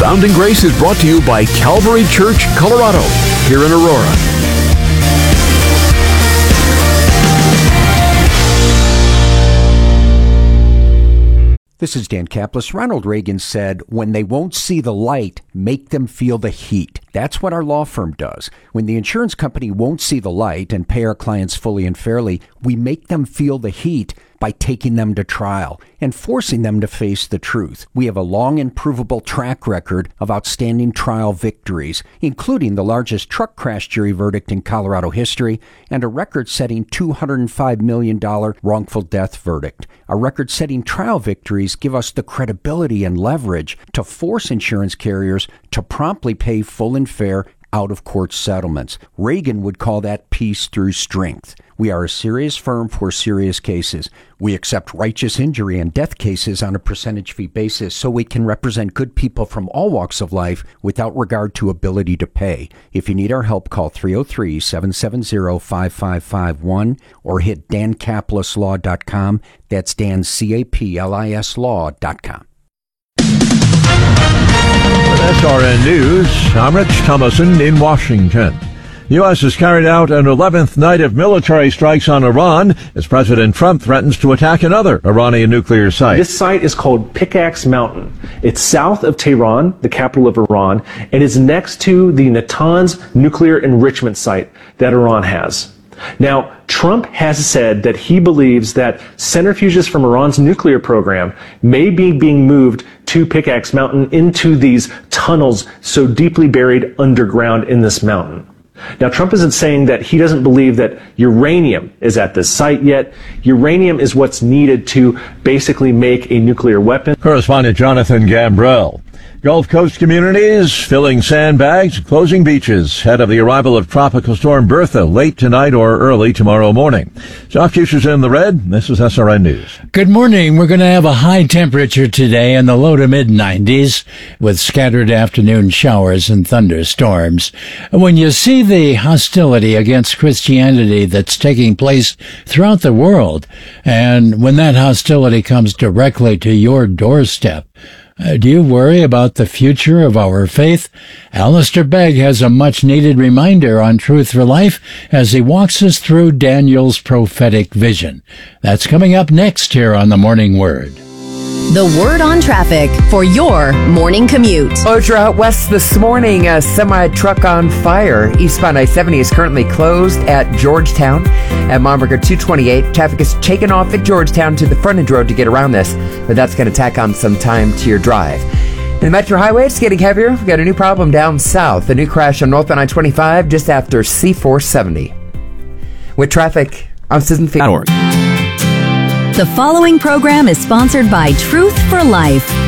Abounding Grace is brought to you by Calvary Church, Colorado, here in Aurora. This is Dan Kaplis. Ronald Reagan said, when they won't see the light, make them feel the heat. That's what our law firm does. When the insurance company won't see the light and pay our clients fully and fairly, we make them feel the heat by taking them to trial and forcing them to face the truth. We have a long and provable track record of outstanding trial victories, including the largest truck crash jury verdict in Colorado history and a record-setting $205 million wrongful death verdict. Our record-setting trial victories give us the credibility and leverage to force insurance carriers to promptly pay full and fair out-of-court settlements. Reagan would call that peace through strength. We are a serious firm for serious cases. We accept righteous injury and death cases on a percentage fee basis so we can represent good people from all walks of life without regard to ability to pay. If you need our help, call 303-770-5551 or hit dancaplisLaw.com. That's Dan, C-A-P-L-I-S Law.com. SRN News, I'm Rich Thomason in Washington. The U.S. has carried out an 11th night of military strikes on Iran as President Trump threatens to attack another Iranian nuclear site. This site is called Pickaxe Mountain. It's south of Tehran, the capital of Iran, and is next to the Natanz nuclear enrichment site that Iran has. Now, Trump has said that he believes that centrifuges from Iran's nuclear program may be being moved to Pickaxe Mountain into these tunnels so deeply buried underground in this mountain. Now, Trump isn't saying that he doesn't believe that uranium is at this site yet. Uranium is what's needed to basically make a nuclear weapon. Correspondent Jonathan Gambrell. Gulf Coast communities filling sandbags, closing beaches ahead of the arrival of Tropical Storm Bertha late tonight or early tomorrow morning. Soft futures in the red. This is SRN News. Good morning. We're going to have a high temperature today in the low to mid 90s with scattered afternoon showers and thunderstorms. When you see the hostility against Christianity that's taking place throughout the world, and when that hostility comes directly to your doorstep, do you worry about the future of our faith? Alistair Begg has a much-needed reminder on Truth for Life as he walks us through Daniel's prophetic vision. That's coming up next here on The Morning Word. The Word on Traffic for your morning commute. Closure out west this morning. A semi-truck on fire. Eastbound I-70 is currently closed at Georgetown. At Monberger 228, traffic is taken off at Georgetown to the frontage road to get around this, but that's going to tack on some time to your drive. In the Metro Highway, it's getting heavier. We've got a new problem down south. A new crash on northbound I-25 just after C470. With traffic, I'm Susan Fee. The following program is sponsored by Truth for Life.